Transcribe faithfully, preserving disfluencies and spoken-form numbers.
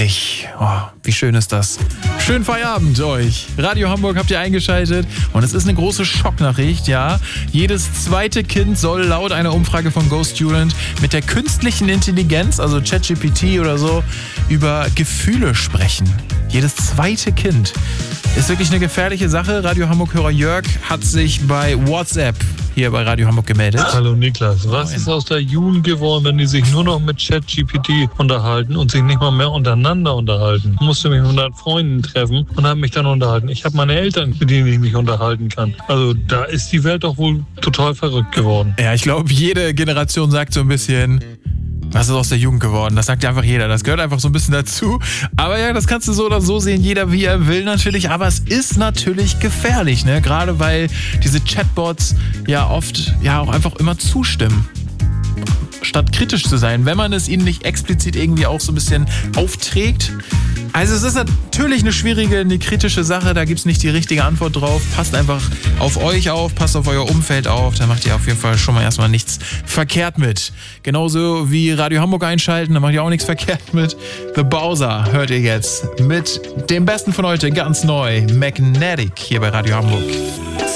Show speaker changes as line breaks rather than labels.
Strich. Oh, wie schön ist das. Schönen Feierabend euch. Radio Hamburg habt ihr eingeschaltet und es ist eine große Schocknachricht, ja. Jedes zweite Kind soll laut einer Umfrage von GoStudent mit der künstlichen Intelligenz, also ChatGPT oder so, über Gefühle sprechen. Jedes zweite Kind. Ist wirklich eine gefährliche Sache. Radio Hamburg-Hörer Jörg hat sich bei WhatsApp hier bei Radio Hamburg gemeldet.
Hallo Niklas, was ist aus der Jugend geworden, wenn die sich nur noch mit ChatGPT unterhalten und sich nicht mal mehr untereinander unterhalten? Ich musste mich mit hundert Freunden treffen und habe mich dann unterhalten. Ich habe meine Eltern, mit denen ich mich unterhalten kann. Also da ist die Welt doch wohl total verrückt geworden.
Ja, ich glaube, jede Generation sagt so ein bisschen, was ist aus der Jugend geworden? Das sagt ja einfach jeder. Das gehört einfach so ein bisschen dazu. Aber ja, das kannst du so oder so sehen. Jeder, wie er will natürlich. Aber es ist natürlich gefährlich, ne? Gerade weil diese Chatbots ja oft ja auch einfach immer zustimmen. Statt kritisch zu sein, wenn man es ihnen nicht explizit irgendwie auch so ein bisschen aufträgt. Also es ist natürlich eine schwierige, eine kritische Sache, da gibt es nicht die richtige Antwort drauf. Passt einfach auf euch auf, passt auf euer Umfeld auf, da macht ihr auf jeden Fall schon mal erstmal nichts verkehrt mit. Genauso wie Radio Hamburg einschalten, da macht ihr auch nichts verkehrt mit. The Bowser hört ihr jetzt mit dem Besten von heute, ganz neu, Magnetic hier bei Radio Hamburg.